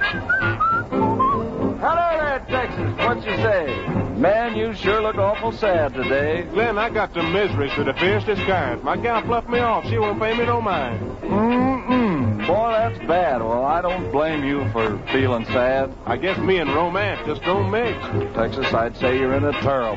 Hello there, Texas. What you say? Man, you sure look awful sad today. Glenn, I got some miseries for the fiercest kind. My gal fluffed me off. She won't pay me no mind. Boy, that's bad. Well, I don't blame you for feeling sad. I guess me and romance just don't mix. Texas, I'd say you're in a terrible